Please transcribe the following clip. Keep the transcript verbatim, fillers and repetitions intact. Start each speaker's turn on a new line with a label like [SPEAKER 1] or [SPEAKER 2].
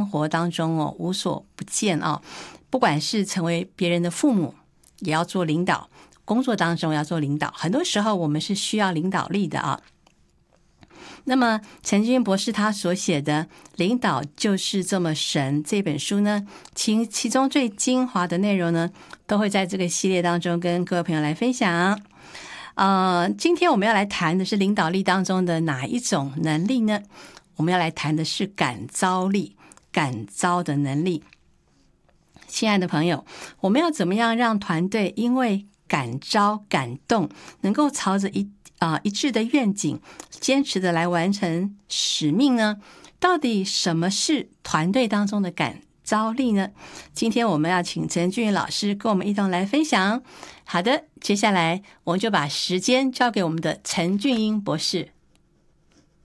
[SPEAKER 1] 活当中哦无所不见啊，不管是成为别人的父母，也要做领导，工作当中要做领导，很多时候我们是需要领导力的啊。那么陈君博士他所写的《领导就是这么神》这本书呢，其其中最精华的内容呢，都会在这个系列当中跟各位朋友来分享。呃，今天我们要来谈的是领导力当中的哪一种能力呢？我们要来谈的是感召力，感召的能力。亲爱的朋友，我们要怎么样让团队因为感召感动，能够朝着一啊、呃、一致的愿景，坚持的来完成使命呢？到底什么是团队当中的感召力呢？今天我们要请陈俊老师跟我们一同来分享。好的，接下来我们就把时间交给我们的陈俊英博士。